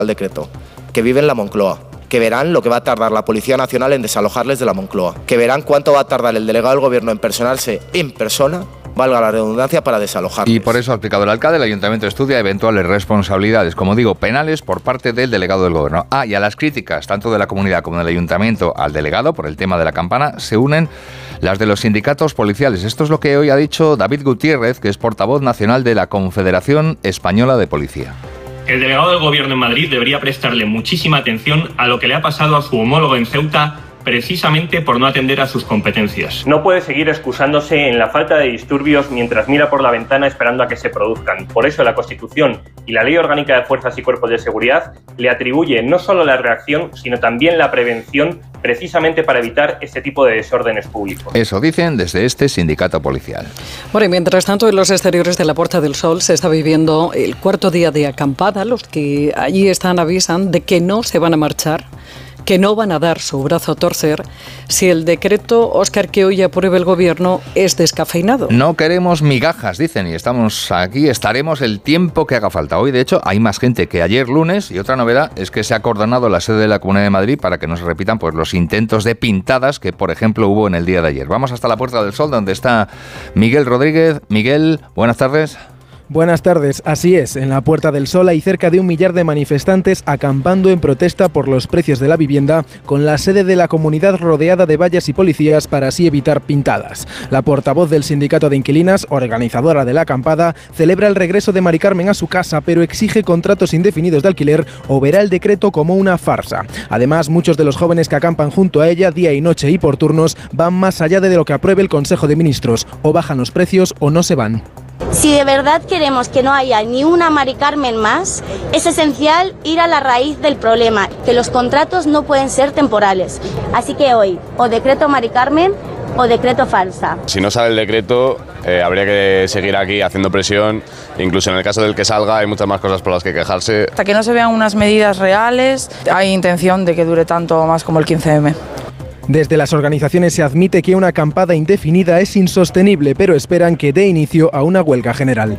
el decreto, que vive en la Moncloa, que verán lo que va a tardar la Policía Nacional en desalojarles de la Moncloa, que verán cuánto va a tardar el delegado del Gobierno en personarse en persona, valga la redundancia, para desalojarles. Y por eso ha explicado el alcalde, el ayuntamiento estudia eventuales responsabilidades, como digo, penales por parte del delegado del Gobierno. Y a las críticas, tanto de la comunidad como del ayuntamiento al delegado por el tema de la campana, se unen las de los sindicatos policiales. Esto es lo que hoy ha dicho David Gutiérrez, que es portavoz nacional de la Confederación Española de Policía. El delegado del Gobierno en Madrid debería prestarle muchísima atención a lo que le ha pasado a su homólogo en Ceuta, precisamente por no atender a sus competencias. No puede seguir excusándose en la falta de disturbios mientras mira por la ventana esperando a que se produzcan. Por eso la Constitución y la Ley Orgánica de Fuerzas y Cuerpos de Seguridad le atribuye no solo la reacción, sino también la prevención, precisamente para evitar este tipo de desórdenes públicos. Eso dicen desde este sindicato policial. Bueno, y mientras tanto, en los exteriores de la Puerta del Sol se está viviendo el cuarto día de acampada. Los que allí están avisan de que no se van a marchar, que no van a dar su brazo a torcer si el decreto, Óscar, que hoy apruebe el Gobierno es descafeinado. No queremos migajas, dicen, y estaremos el tiempo que haga falta. Hoy, de hecho, hay más gente que ayer lunes, y otra novedad es que se ha acordonado la sede de la Comunidad de Madrid para que no se repitan pues los intentos de pintadas que, por ejemplo, hubo en el día de ayer. Vamos hasta la Puerta del Sol, donde está Miguel Rodríguez. Miguel, buenas tardes. Buenas tardes, así es, en la Puerta del Sol hay cerca de 1 millar de manifestantes acampando en protesta por los precios de la vivienda, con la sede de la comunidad rodeada de vallas y policías para así evitar pintadas. La portavoz del sindicato de inquilinas, organizadora de la acampada, celebra el regreso de Mari Carmen a su casa, pero exige contratos indefinidos de alquiler o verá el decreto como una farsa. Además, muchos de los jóvenes que acampan junto a ella día y noche y por turnos van más allá de lo que apruebe el Consejo de Ministros, o bajan los precios o no se van. Si de verdad queremos que no haya ni una Mari Carmen más, es esencial ir a la raíz del problema, que los contratos no pueden ser temporales. Así que hoy, o decreto Mari Carmen o decreto falsa. Si no sale el decreto, habría que seguir aquí haciendo presión. Incluso en el caso del que salga, hay muchas más cosas por las que quejarse. Hasta que no se vean unas medidas reales, hay intención de que dure tanto más como el 15M. Desde las organizaciones se admite que una acampada indefinida es insostenible, pero esperan que dé inicio a una huelga general.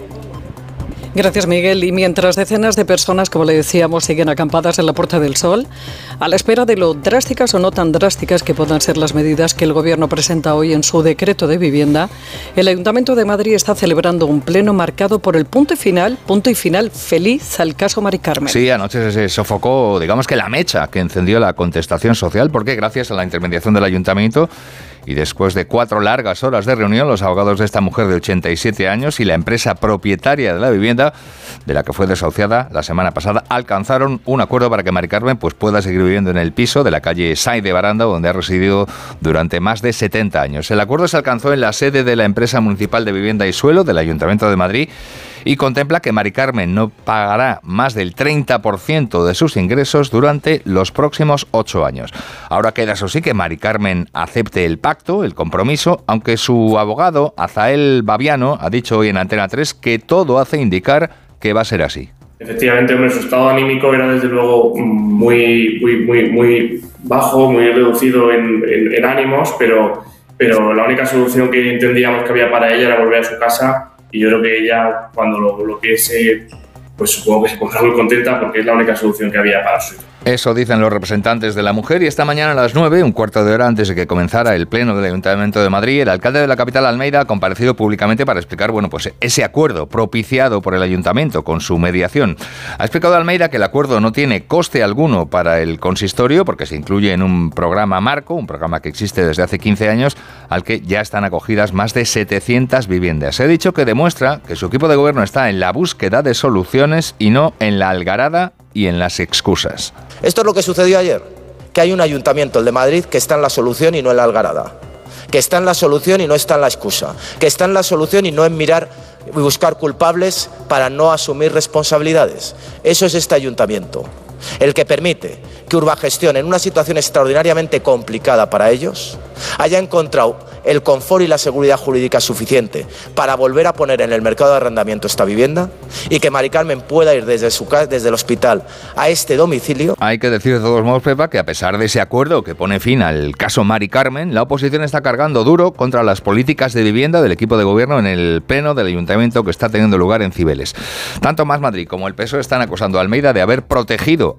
Gracias, Miguel. Y mientras decenas de personas, como le decíamos, siguen acampadas en la Puerta del Sol, a la espera de lo drásticas o no tan drásticas que puedan ser las medidas que el Gobierno presenta hoy en su decreto de vivienda, el Ayuntamiento de Madrid está celebrando un pleno marcado por el punto y final feliz al caso Mari Carmen. Sí, anoche se sofocó, digamos que la mecha que encendió la contestación social, porque gracias a la intermediación del Ayuntamiento y después de 4 largas horas de reunión, los abogados de esta mujer de 87 años y la empresa propietaria de la vivienda, de la que fue desahuciada la semana pasada, alcanzaron un acuerdo para que Mari Carmen pues, pueda seguir viviendo en el piso de la calle Sáenz de Baranda, donde ha residido durante más de 70 años. El acuerdo se alcanzó en la sede de la empresa municipal de vivienda y suelo del Ayuntamiento de Madrid y contempla que Mari Carmen no pagará más del 30% de sus ingresos durante los próximos 8 años. Ahora queda, eso sí, que Mari Carmen acepte el pacto, el compromiso, aunque su abogado, Azael Baviano, ha dicho hoy en Antena 3 que todo hace indicar que va a ser así. Efectivamente, su estado anímico era desde luego muy bajo, muy reducido en ánimos, pero la única solución que entendíamos que había para ella era volver a su casa. Y yo creo que ella, cuando lo piense, pues supongo que se pondrá muy contenta porque es la única solución que había para su hijo. Eso dicen los representantes de la mujer, y esta mañana a las 9, un cuarto de hora antes de que comenzara el pleno del Ayuntamiento de Madrid, el alcalde de la capital, Almeida, ha comparecido públicamente para explicar pues ese acuerdo propiciado por el Ayuntamiento con su mediación. Ha explicado Almeida que el acuerdo no tiene coste alguno para el consistorio porque se incluye en un programa marco, un programa que existe desde hace 15 años, al que ya están acogidas más de 700 viviendas. Se ha dicho que demuestra que su equipo de gobierno está en la búsqueda de soluciones y no en la algarada y en las excusas. Esto es lo que sucedió ayer, que hay un ayuntamiento, el de Madrid, que está en la solución y no en la algarada, que está en la solución y no está en la excusa, que está en la solución y no en mirar y buscar culpables para no asumir responsabilidades. Eso es este ayuntamiento, el que permite que Urbagestión, en una situación extraordinariamente complicada para ellos, haya encontrado el confort y la seguridad jurídica suficiente para volver a poner en el mercado de arrendamiento esta vivienda y que Mari Carmen pueda ir desde su casa, desde el hospital a este domicilio. Hay que decir de todos modos, Pepa, que a pesar de ese acuerdo que pone fin al caso Mari Carmen, la oposición está cargando duro contra las políticas de vivienda del equipo de gobierno en el pleno del Ayuntamiento que está teniendo lugar en Cibeles. Tanto Más Madrid como el PSOE están acusando a Almeida de haber protegido